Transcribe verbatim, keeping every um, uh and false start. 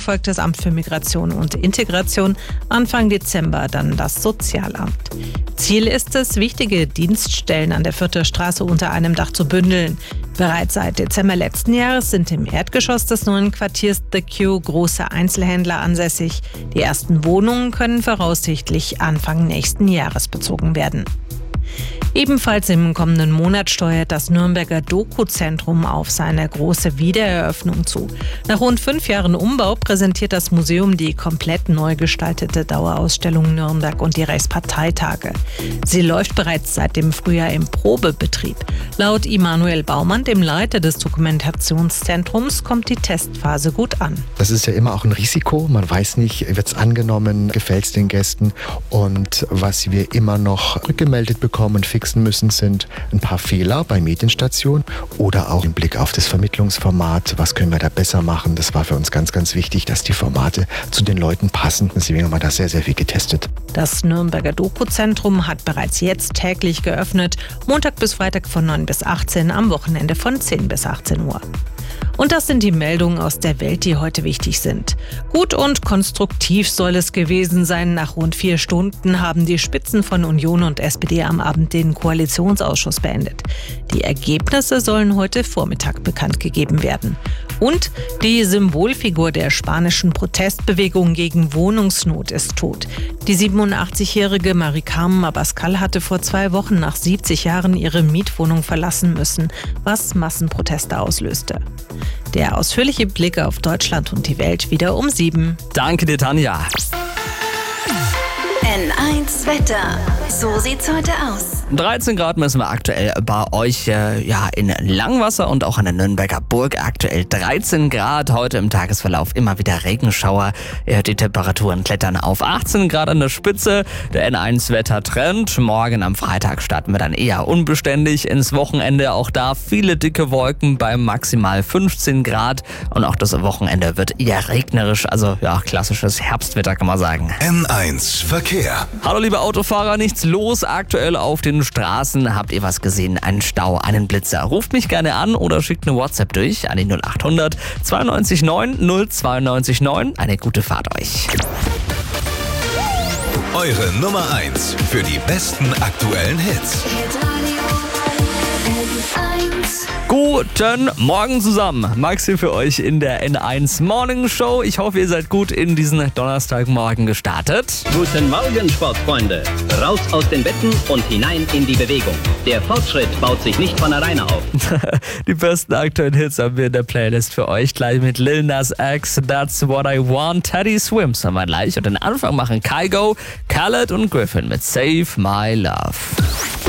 folgt das Amt für Migration und Integration, Anfang Dezember dann das Sozialamt. Ziel ist es, wichtige Dienststellen an der Fürther Straße unter einem Dach zu bündeln. Bereits seit Dezember letzten Jahres sind im Erdgeschoss des neuen Quartiers The Q große Einzelhändler ansässig. Die ersten Wohnungen können voraussichtlich Anfang nächsten Jahres bezogen werden. Ebenfalls im kommenden Monat steuert das Nürnberger Doku-Zentrum auf seine große Wiedereröffnung zu. Nach rund fünf Jahren Umbau präsentiert das Museum die komplett neu gestaltete Dauerausstellung Nürnberg und die Reichsparteitage. Sie läuft bereits seit dem Frühjahr im Probebetrieb. Laut Immanuel Baumann, dem Leiter des Dokumentationszentrums, kommt die Testphase gut an. Das ist ja immer auch ein Risiko. Man weiß nicht, wird es angenommen, gefällt es den Gästen. Und was wir immer noch rückgemeldet bekommen und fixen müssen, sind ein paar Fehler bei Medienstationen oder auch im Blick auf das Vermittlungsformat. Was können wir da besser machen? Das war für uns ganz, ganz wichtig, dass die Formate zu den Leuten passen. Deswegen haben wir da sehr, sehr viel getestet. Das Nürnberger Doku-Zentrum hat bereits jetzt täglich geöffnet. Montag bis Freitag von neun bis achtzehn, am Wochenende von zehn bis achtzehn Uhr. Und das sind die Meldungen aus der Welt, die heute wichtig sind. Gut und konstruktiv soll es gewesen sein. Nach rund vier Stunden haben die Spitzen von Union und S P D am Abend den Koalitionsausschuss beendet. Die Ergebnisse sollen heute Vormittag bekannt gegeben werden. Und die Symbolfigur der spanischen Protestbewegung gegen Wohnungsnot ist tot. Die siebenundachtzigjährige Mari-Carmen Abascal hatte vor zwei Wochen nach siebzig Jahren ihre Mietwohnung verlassen müssen, was Massenproteste auslöste. Der ausführliche Blick auf Deutschland und die Welt wieder um sieben. Danke dir, Tanja. N eins Wetter. So sieht's heute aus. dreizehn Grad messen wir aktuell bei euch äh, ja, in Langwasser und auch an der Nürnberger Burg. Aktuell dreizehn Grad. Heute im Tagesverlauf immer wieder Regenschauer. Äh, die Temperaturen klettern auf achtzehn Grad an der Spitze. Der N eins Wettertrend. Morgen am Freitag starten wir dann eher unbeständig ins Wochenende. Auch da viele dicke Wolken bei maximal fünfzehn Grad. Und auch das Wochenende wird eher regnerisch. Also ja, klassisches Herbstwetter kann man sagen. N eins Verkehr. Hallo liebe Autofahrer, nichts los aktuell auf den Straßen. Habt ihr was gesehen? Einen Stau, einen Blitzer? Ruft mich gerne an oder schickt eine WhatsApp durch an die null acht hundert zweiundneunzig neun null zweiundneunzig neun. Eine gute Fahrt euch. Eure Nummer eins für die besten aktuellen Hits. Guten Morgen zusammen. Max hier für euch in der N eins Morning Show. Ich hoffe, ihr seid gut in diesen Donnerstagmorgen gestartet. Guten Morgen, Sportfreunde. Raus aus den Betten und hinein in die Bewegung. Der Fortschritt baut sich nicht von alleine auf. Die besten aktuellen Hits haben wir in der Playlist für euch. Gleich mit Lil Nas X, That's What I Want, Teddy Swims haben wir gleich. Und den Anfang machen Kygo, Khaled und Griffin mit Save My Love.